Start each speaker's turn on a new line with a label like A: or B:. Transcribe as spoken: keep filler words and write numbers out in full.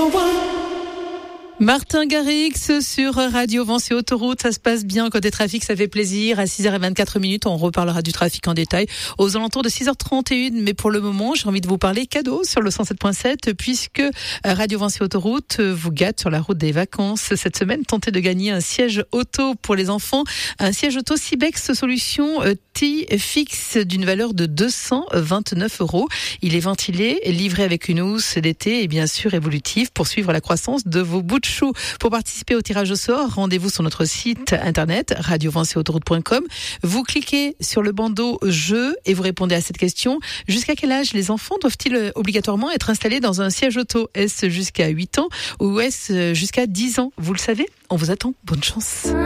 A: Martin Garrix sur Radio Vence et Autoroute, ça se passe bien, côté trafic, ça fait plaisir. À six heures vingt-quatre, on reparlera du trafic en détail aux alentours de six heures trente et une. Mais pour le moment, j'ai envie de vous parler cadeau sur le cent sept point sept, puisque Radio Vence et Autoroute vous gâte sur la route des vacances. Cette semaine, tentez de gagner un siège auto pour les enfants, un siège auto Sibex Solution T-Fix d'une valeur de deux cent vingt-neuf euros. Il est ventilé, livré avec une housse d'été et bien sûr évolutif pour suivre la croissance de vos bouts de chou. Pour participer au tirage au sort, rendez-vous sur notre site internet radio vence et autoroute point com. Vous cliquez sur le bandeau jeu et vous répondez à cette question. Jusqu'à quel âge les enfants doivent-ils obligatoirement être installés dans un siège auto? Est-ce jusqu'à huit ans ou est-ce jusqu'à dix ans? Vous le savez? On vous attend. Bonne chance.